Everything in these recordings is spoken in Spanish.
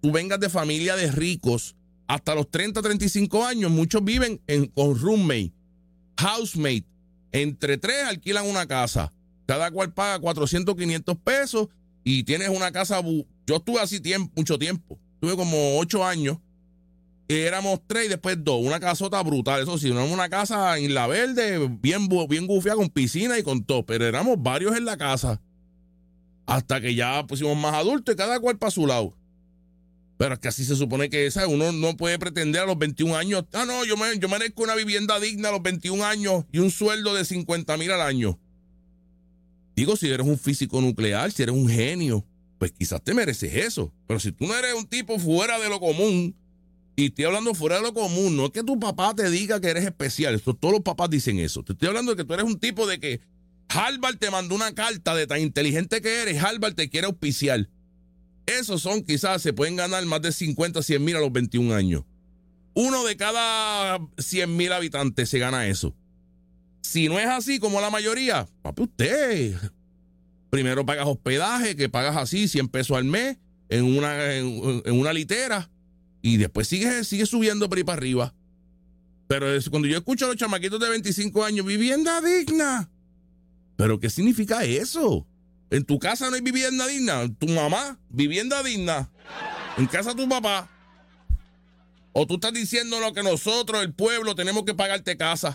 tú vengas de familia de ricos, hasta los 30, 35 años, muchos viven con roommate, housemate. Entre tres alquilan una casa. Cada cual paga 400, 500 pesos y tienes una casa. Yo estuve así mucho tiempo. Tuve como 8 años. Éramos 3 y después 2. Una casota brutal. Eso sí, una casa en La Verde, bien gufiada, con piscina y con todo. Pero éramos varios en la casa. Hasta que ya pusimos más adultos y cada cual para su lado. Pero es que así se supone que uno no puede pretender a los 21 años. No, yo merezco una vivienda digna a los 21 años y un sueldo de 50,000 al año. Digo, si eres un físico nuclear, si eres un genio, pues quizás te mereces eso. Pero si tú no eres un tipo fuera de lo común, y estoy hablando fuera de lo común, no es que tu papá te diga que eres especial. Todos los papás dicen eso. Te estoy hablando de que tú eres un tipo de que Harvard te mandó una carta de tan inteligente que eres, Harvard te quiere auspiciar. Esos son, quizás se pueden ganar más de 50, 100,000 a los 21 años. Uno de cada 100,000 habitantes se gana eso. Si no es así como la mayoría, papi, usted primero pagas hospedaje, que pagas así 100 pesos al mes en una litera, y después sigue subiendo por ahí para arriba. Pero cuando yo escucho a los chamaquitos de 25 años, vivienda digna. ¿Pero qué significa eso? En tu casa no hay vivienda digna. Tu mamá, vivienda digna. En casa de tu papá. O tú estás diciendo lo que nosotros, el pueblo, tenemos que pagarte casa.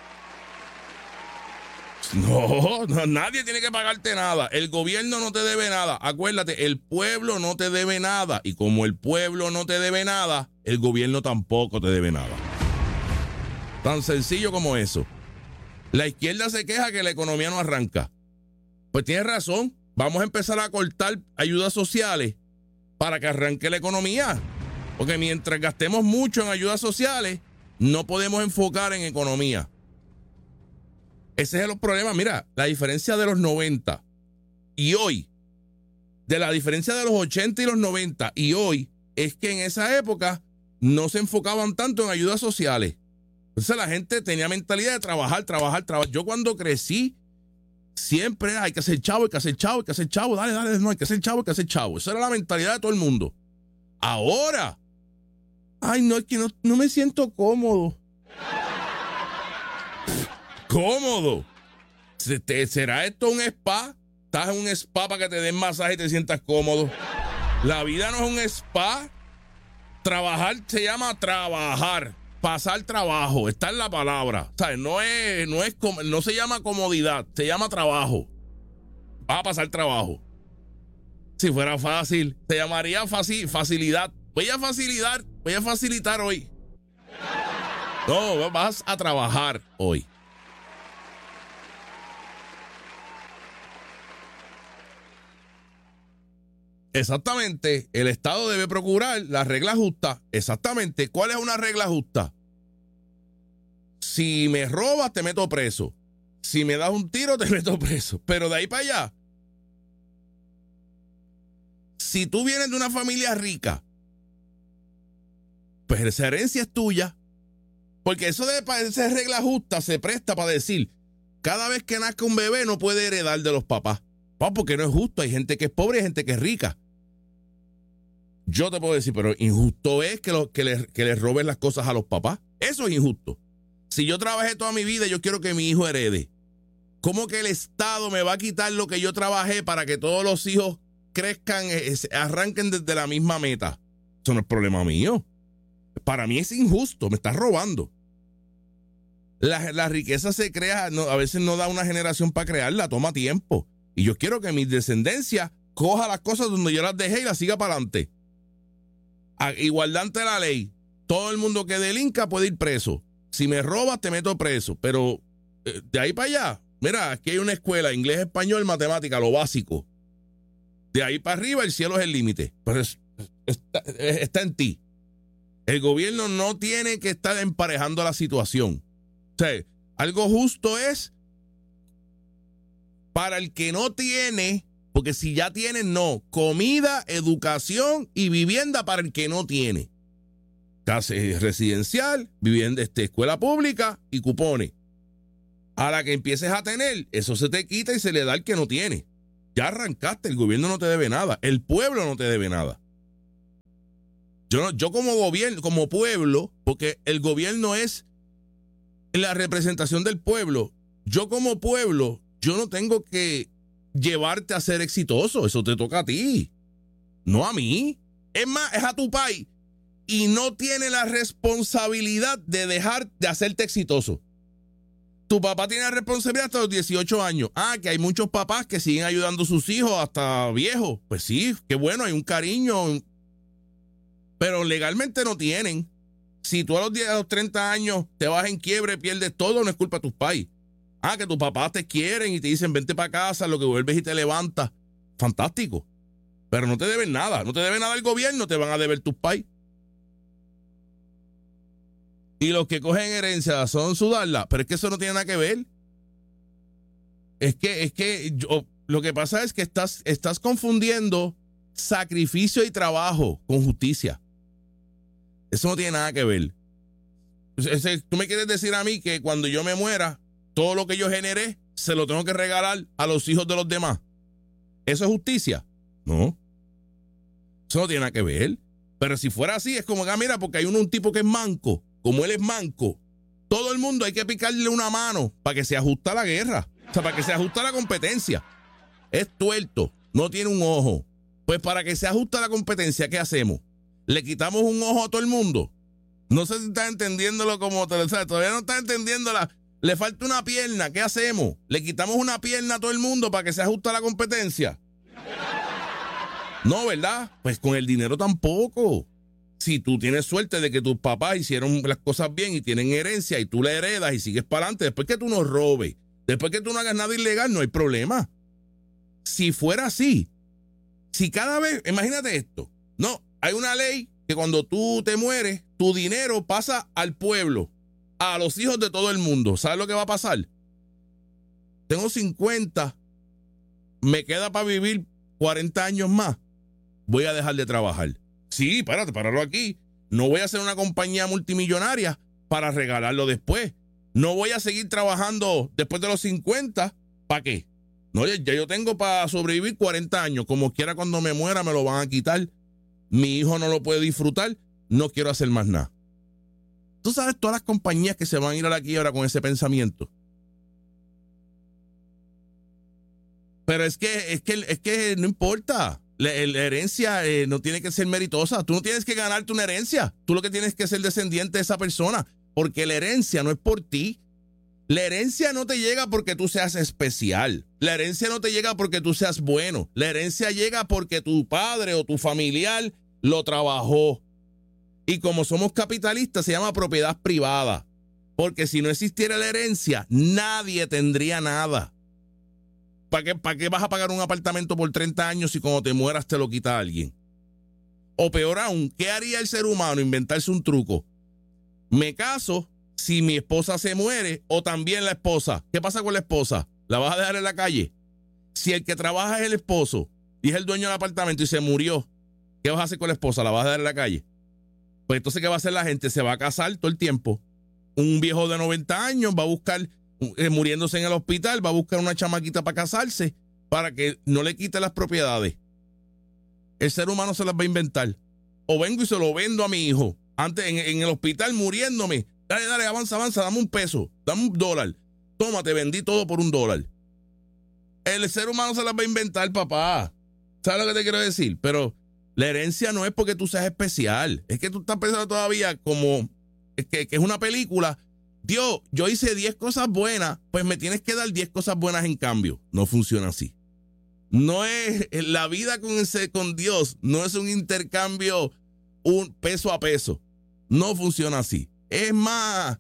No, nadie tiene que pagarte nada. El gobierno no te debe nada. Acuérdate, el pueblo no te debe nada. Y como el pueblo no te debe nada, el gobierno tampoco te debe nada. Tan sencillo como eso. La izquierda se queja que la economía no arranca. Pues tienes razón. Vamos a empezar a cortar ayudas sociales para que arranque la economía. Porque mientras gastemos mucho en ayudas sociales, no podemos enfocar en economía. Ese es el problema. Mira, la diferencia de los 90 y hoy, de la diferencia de los 80 y los 90 y hoy, es que en esa época no se enfocaban tanto en ayudas sociales. Entonces la gente tenía mentalidad de trabajar. Yo cuando crecí, siempre hay que hacer chavo, dale, no, hay que hacer chavo. Esa era la mentalidad de todo el mundo. Ahora, no, es que no me siento cómodo. ¿Cómodo? ¿Será esto un spa? ¿Estás en un spa para que te den masaje y te sientas cómodo? La vida no es un spa. Trabajar se llama trabajar. Pasar trabajo, está en la palabra. ¿Sabes? No se llama comodidad, se llama trabajo. Vas a pasar trabajo. Si fuera fácil, se llamaría facilidad. Voy a facilitar hoy. No, vas a trabajar hoy. Exactamente, el Estado debe procurar la regla justa. Exactamente, ¿cuál es una regla justa? Si me robas, te meto preso. Si me das un tiro, te meto preso. Pero de ahí para allá, si tú vienes de una familia rica, pues esa herencia es tuya. Porque eso de parecer regla justa se presta para decir, cada vez que nazca un bebé no puede heredar de los papás. Porque no es justo, hay gente que es pobre y hay gente que es rica. Yo te puedo decir, pero injusto es que les roben las cosas a los papás. Eso es injusto. Si yo trabajé toda mi vida, yo quiero que mi hijo herede. ¿Cómo que el Estado me va a quitar lo que yo trabajé para que todos los hijos crezcan, arranquen desde la misma meta? Eso no es problema mío. Para mí es injusto, me estás robando. La riqueza se crea, a veces no da una generación para crearla, toma tiempo. Y yo quiero que mi descendencia coja las cosas donde yo las dejé y las siga para adelante. Igualdad ante la ley. Todo el mundo que delinca puede ir preso. Si me robas, te meto preso. Pero de ahí para allá, mira, aquí hay una escuela, inglés, español, matemática, lo básico. De ahí para arriba, el cielo es el límite. Pero está en ti. El gobierno no tiene que estar emparejando la situación. O sea, algo justo es para el que no tiene, porque si ya tiene, no. Comida, educación y vivienda para el que no tiene. Casa residencial, vivienda, escuela pública y cupones. A la que empieces a tener, eso se te quita y se le da al que no tiene. Ya arrancaste, el gobierno no te debe nada, el pueblo no te debe nada. Yo como gobierno, como pueblo, porque el gobierno es la representación del pueblo. Yo como pueblo, yo no tengo que llevarte a ser exitoso. Eso te toca a ti, no a mí. Es más, es a tu país. Y no tiene la responsabilidad de dejar de hacerte exitoso. Tu papá tiene la responsabilidad hasta los 18 años. Que hay muchos papás que siguen ayudando a sus hijos hasta viejos. Pues sí, qué bueno, hay un cariño. Pero legalmente no tienen. Si tú a los 30 años te vas en quiebre, pierdes todo, no es culpa de tus pais. Que tus papás te quieren y te dicen vente para casa, lo que vuelves y te levantas. Fantástico. Pero no te deben nada. No te debe nada el gobierno, te van a deber tus pais. Y los que cogen herencia son sudarla. Pero es que eso no tiene nada que ver. Lo que pasa es que estás confundiendo sacrificio y trabajo con justicia. Eso no tiene nada que ver. Tú me quieres decir a mí que cuando yo me muera, todo lo que yo generé se lo tengo que regalar a los hijos de los demás. ¿Eso es justicia? No. Eso no tiene nada que ver. Pero si fuera así, es como mira, porque hay un tipo que es manco. Como él es manco, todo el mundo hay que picarle una mano para que se ajuste a la guerra. O sea, para que se ajuste a la competencia. Es tuerto, no tiene un ojo. Pues para que se ajuste a la competencia, ¿qué hacemos? ¿Le quitamos un ojo a todo el mundo? No sé si estás entendiéndolo como te lo sabes. Todavía no estás entendiéndola. Le falta una pierna, ¿qué hacemos? ¿Le quitamos una pierna a todo el mundo para que se ajuste a la competencia? No, ¿verdad? Pues con el dinero tampoco. Si tú tienes suerte de que tus papás hicieron las cosas bien y tienen herencia y tú la heredas y sigues para adelante, después que tú no robes, después que tú no hagas nada ilegal, no hay problema. Si fuera así, si cada vez, imagínate esto, no, hay una ley que cuando tú te mueres, tu dinero pasa al pueblo, a los hijos de todo el mundo. ¿Sabes lo que va a pasar? Tengo 50, me queda para vivir 40 años más, voy a dejar de trabajar. Sí, páralo aquí. No voy a hacer una compañía multimillonaria para regalarlo después. No voy a seguir trabajando después de los 50. ¿Para qué? No, ya yo tengo para sobrevivir 40 años. Como quiera, cuando me muera me lo van a quitar. Mi hijo no lo puede disfrutar. No quiero hacer más nada. Tú sabes todas las compañías que se van a ir a la quiebra con ese pensamiento. Pero es que no importa. La herencia no tiene que ser meritosa. Tú no tienes que ganarte una herencia. Tú lo que tienes que ser descendiente de esa persona. Porque la herencia no es por ti. La herencia no te llega porque tú seas especial. La herencia no te llega porque tú seas bueno. La herencia llega porque tu padre o tu familiar lo trabajó. Y como somos capitalistas, se llama propiedad privada. Porque si no existiera la herencia, nadie tendría nada. ¿Para qué vas a pagar un apartamento por 30 años si cuando te mueras te lo quita alguien? O peor aún, ¿qué haría el ser humano? Inventarse un truco. Me caso si mi esposa se muere o también la esposa. ¿Qué pasa con la esposa? ¿La vas a dejar en la calle? Si el que trabaja es el esposo y es el dueño del apartamento y se murió, ¿qué vas a hacer con la esposa? ¿La vas a dejar en la calle? Pues entonces, ¿qué va a hacer la gente? Se va a casar todo el tiempo. Un viejo de 90 años va a buscar... muriéndose en el hospital, va a buscar una chamaquita para casarse, para que no le quite las propiedades. El ser humano se las va a inventar. O vengo y se lo vendo a mi hijo, antes en el hospital muriéndome. Dale, avanza, dame $1, dame $1. Toma, te vendí todo por $1. El ser humano se las va a inventar, papá. ¿Sabes lo que te quiero decir? Pero la herencia no es porque tú seas especial. Es que tú estás pensando todavía como que es una película. Dios, yo hice 10 cosas buenas, pues me tienes que dar 10 cosas buenas en cambio. No funciona así. No es la vida con Dios, no es un intercambio un peso a peso. No funciona así. Es más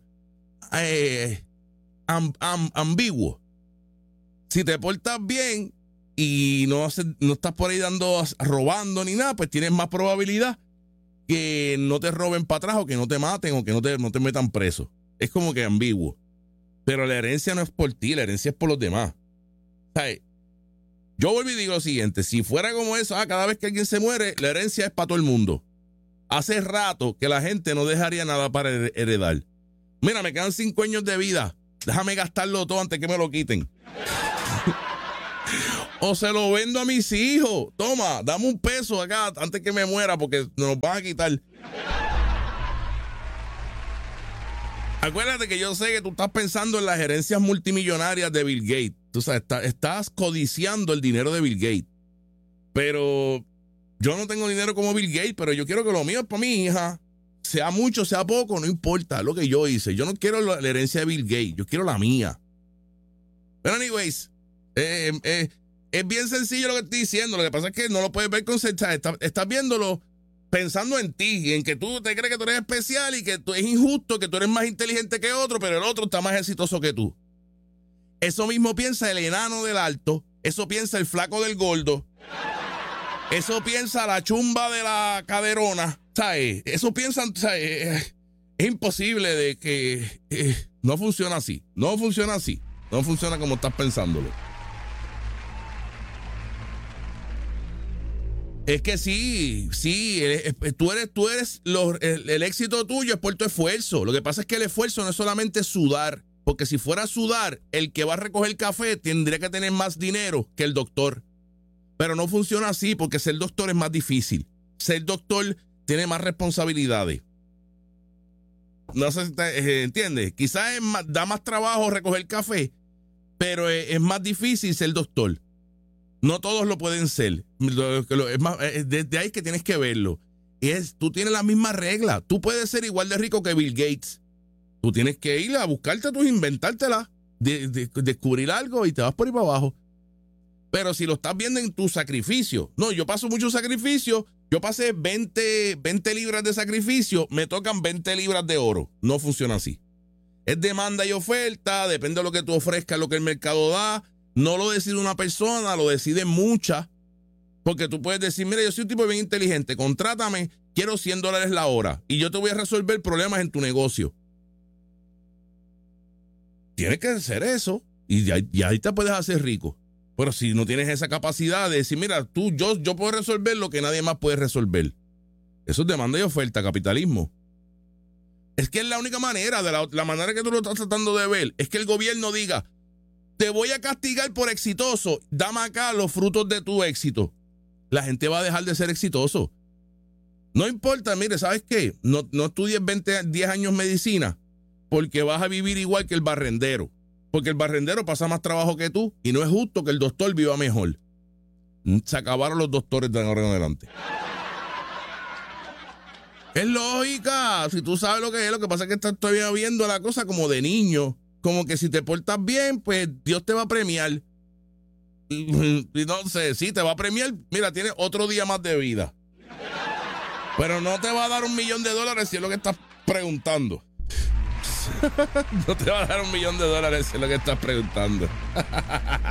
ambiguo. Si te portas bien y no estás por ahí robando ni nada, pues tienes más probabilidad que no te roben para atrás o que no te maten o que no te metan preso. Es como que ambiguo. Pero la herencia no es por ti, la herencia es por los demás. ¿Sabes? Yo vuelvo y digo lo siguiente, si fuera como eso, cada vez que alguien se muere, la herencia es para todo el mundo. Hace rato que la gente no dejaría nada para heredar. Mira, me quedan 5 años de vida, déjame gastarlo todo antes que me lo quiten. O se lo vendo a mis hijos. Toma, dame un peso acá antes que me muera porque nos los van a quitar. Acuérdate que yo sé que tú estás pensando en las gerencias multimillonarias de Bill Gates. Tú sabes, estás codiciando el dinero de Bill Gates. Pero yo no tengo dinero como Bill Gates, pero yo quiero que lo mío es para mi hija. Sea mucho, sea poco, no importa lo que yo hice. Yo no quiero la herencia de Bill Gates, yo quiero la mía. Pero anyways, es bien sencillo lo que estoy diciendo. Lo que pasa es que no lo puedes ver con certeza. Estás viéndolo pensando en ti y en que tú te crees que tú eres especial y que es injusto, que tú eres más inteligente que otro, pero el otro está más exitoso que tú. Eso mismo piensa el enano del alto, eso piensa el flaco del gordo, eso piensa la chumba de la caderona, ¿sabes? Eso piensan, ¿sabes? Es imposible de que no funciona así, no funciona así, no funciona como estás pensándolo. Es que sí, tú eres el éxito tuyo es por tu esfuerzo. Lo que pasa es que el esfuerzo no es solamente sudar, porque si fuera a sudar, el que va a recoger café tendría que tener más dinero que el doctor. Pero no funciona así, porque ser doctor es más difícil. Ser doctor tiene más responsabilidades. No sé si entiendes. Quizás da más trabajo recoger café, pero es más difícil ser doctor. No todos lo pueden ser. Desde ahí que tienes que verlo. Tú tienes la misma regla. Tú puedes ser igual de rico que Bill Gates. Tú tienes que ir a buscarte inventártela, descubrir algo y te vas por ahí para abajo. Pero si lo estás viendo en tu sacrificio. No, yo paso mucho sacrificio. Yo pasé 20 libras de sacrificio. Me tocan 20 libras de oro. No funciona así. Es demanda y oferta. Depende de lo que tú ofrezcas, lo que el mercado da. No lo decide una persona, lo deciden muchas. Porque tú puedes decir, mira, yo soy un tipo bien inteligente, contrátame, quiero $100 la hora y yo te voy a resolver problemas en tu negocio. Tienes que hacer eso y ahí te puedes hacer rico. Pero si no tienes esa capacidad de decir, mira, yo puedo resolver lo que nadie más puede resolver. Eso es demanda y oferta, capitalismo. Es que es la única manera, la manera que tú lo estás tratando de ver, es que el gobierno diga, te voy a castigar por exitoso, dame acá los frutos de tu éxito. La gente va a dejar de ser exitoso. No importa, mire, ¿sabes qué? No estudies 10 años medicina porque vas a vivir igual que el barrendero. Porque el barrendero pasa más trabajo que tú y no es justo que el doctor viva mejor. Se acabaron los doctores de ahora en adelante. Es lógica, si tú sabes lo que es, lo que pasa es que estás todavía viendo la cosa como de niño. Como que si te portas bien, pues Dios te va a premiar. Y no sé, sí, te va a premiar. Mira, tienes otro día más de vida. Pero no te va a dar $1 millón si es lo que estás preguntando. No te va a dar $1 millón si es lo que estás preguntando.